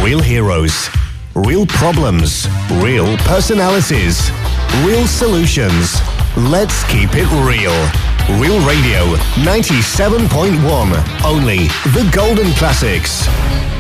Real heroes, real problems, real personalities, real solutions. Let's keep it real. Real Radio 97.1. Only the golden classics.